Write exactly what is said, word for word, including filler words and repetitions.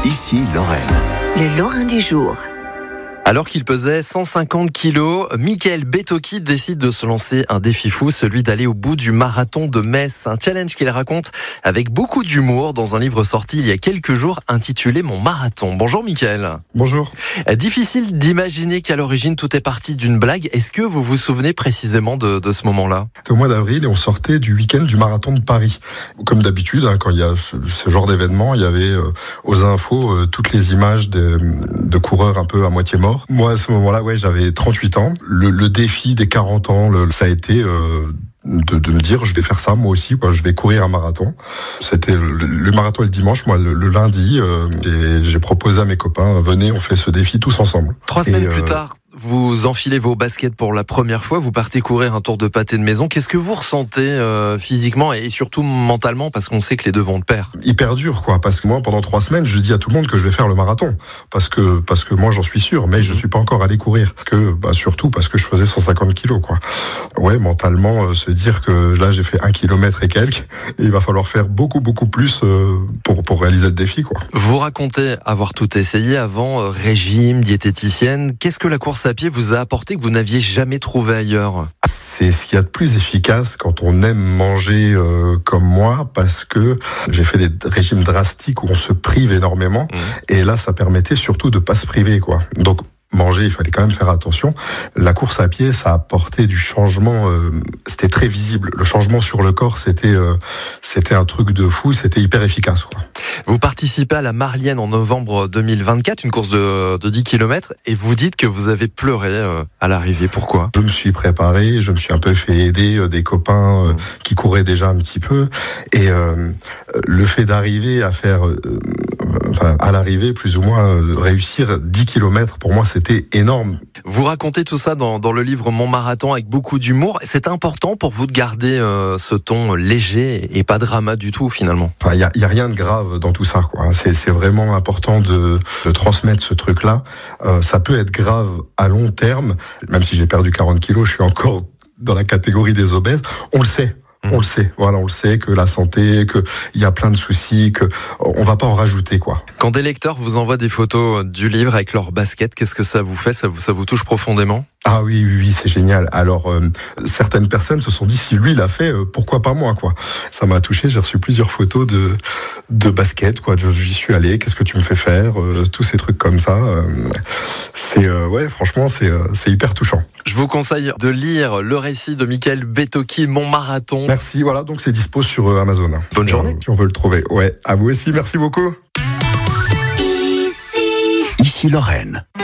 Ici Lorraine. Le Lorrain du jour. Alors qu'il pesait cent cinquante kilos, Mickaël Betocchi décide de se lancer un défi fou, celui d'aller au bout du marathon de Metz. Un challenge qu'il raconte avec beaucoup d'humour dans un livre sorti il y a quelques jours intitulé Mon marathon. Bonjour Mickaël. Bonjour. Difficile d'imaginer qu'à l'origine tout est parti d'une blague. Est-ce que vous vous souvenez précisément de, de ce moment-là ? C'était au mois d'avril et on sortait du week-end du marathon de Paris. Comme d'habitude, hein, quand il y a ce, ce genre d'événement, il y avait euh, aux infos euh, toutes les images de, de coureurs un peu à moitié morts. Moi, à ce moment-là, ouais, j'avais trente-huit ans. Le, le défi des quarante ans, le, ça a été euh, de, de me dire, je vais faire ça moi aussi, quoi. Je vais courir un marathon. C'était le, le marathon le dimanche. Moi, le, le lundi, euh, j'ai, j'ai proposé à mes copains, venez, on fait ce défi tous ensemble. Trois semaines et, plus euh, tard, vous enfilez vos baskets pour la première fois, vous partez courir un tour de pâté de maison. Qu'est-ce que vous ressentez euh, physiquement et surtout mentalement, parce qu'on sait que les deux vont de pair ? Hyper dur, quoi, parce que moi, pendant trois semaines, je dis à tout le monde que je vais faire le marathon, parce que parce que moi, j'en suis sûr, mais je suis pas encore allé courir, parce que bah, surtout parce que je faisais cent cinquante kilos, quoi. Ouais, mentalement, euh, se dire que là, j'ai fait un kilomètre et quelques, et il va falloir faire beaucoup beaucoup plus euh, pour pour réaliser le défi, quoi. Vous racontez avoir tout essayé avant, euh, régime, diététicienne. Qu'est-ce que la course à pied vous a apporté que vous n'aviez jamais trouvé ailleurs ? C'est ce qu'il y a de plus efficace quand on aime manger euh, comme moi, parce que j'ai fait des régimes drastiques où on se prive énormément, mmh. et là ça permettait surtout de pas se priver, quoi. Donc manger, il fallait quand même faire attention. La course à pied, ça a apporté du changement, euh, c'était très visible. Le changement sur le corps, c'était euh, c'était un truc de fou, c'était hyper efficace, quoi. Vous participez à la Marlienne en novembre deux mille vingt-quatre, une course de, de dix kilomètres, et vous dites que vous avez pleuré euh, à l'arrivée. Pourquoi ? Je me suis préparé, je me suis un peu fait aider euh, des copains euh, qui couraient déjà un petit peu, et euh, le fait d'arriver à faire, euh, enfin, à l'arrivée plus ou moins, euh, réussir dix kilomètres, pour moi c'était énorme. Vous racontez tout ça dans, dans le livre Mon marathon avec beaucoup d'humour. C'est important pour vous de garder euh, ce ton léger et pas drama du tout finalement. Il enfin, y, a, y a rien de grave dans tout ça, quoi. C'est, c'est vraiment important de, de transmettre ce truc-là. Euh, ça peut être grave à long terme, même si j'ai perdu quarante kilos, je suis encore dans la catégorie des obèses. On le sait. On le sait, voilà, on le sait que la santé, que il y a plein de soucis, que on va pas en rajouter, quoi. Quand des lecteurs vous envoient des photos du livre avec leur basket, qu'est-ce que ça vous fait ? Ça vous, ça vous touche profondément ? Ah oui, oui, oui, c'est génial. Alors, euh, certaines personnes se sont dit, si lui l'a fait, euh, pourquoi pas moi, quoi. Ça m'a touché, j'ai reçu plusieurs photos de, de basket, quoi. J'y suis allé, qu'est-ce que tu me fais faire, euh, tous ces trucs comme ça. Euh, c'est, euh, ouais, franchement, c'est, euh, c'est hyper touchant. Je vous conseille de lire le récit de Mickaël Betocchi, Mon marathon. Merci, voilà, donc c'est dispo sur euh, Amazon. Bonne si, journée. Euh, si on veut le trouver. Ouais, à vous aussi, merci beaucoup. Ici Lorraine.